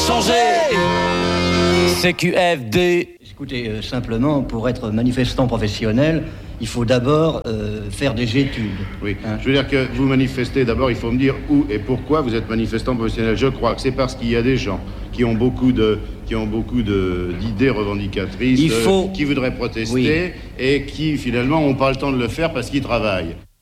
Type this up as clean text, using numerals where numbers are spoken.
changer. CQFD. Écoutez, simplement, pour être manifestant professionnel, il faut d'abord faire des études. Oui, je veux dire que vous manifestez, d'abord il faut me dire où et pourquoi vous êtes manifestant professionnel. Je crois que c'est parce qu'il y a des gens qui ont beaucoup d'idées revendicatrices, qui voudraient protester et qui finalement n'ont pas le temps de le faire parce qu'ils travaillent.